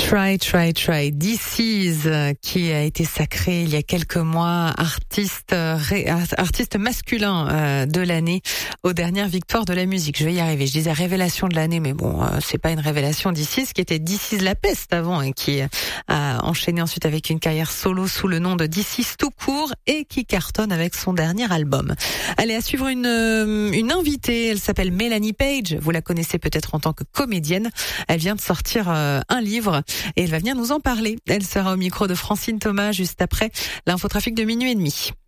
Try. This Is, qui a été sacré il y a quelques mois artiste masculin de l'année aux dernières victoires de la musique. Je vais y arriver. Je disais révélation de l'année, mais bon, c'est pas une révélation d'ici, ce qui était This Is la peste avant et qui a enchaîné ensuite avec une carrière solo sous le nom de This Is tout court et qui cartonne avec son dernier album. Allez, à suivre une invitée. Elle s'appelle Mélanie Page. Vous la connaissez peut-être en tant que comédienne. Elle vient de sortir un livre et elle va venir nous en parler. Elle sera au micro de Francine Thomas juste après l'infotrafic de 12h30.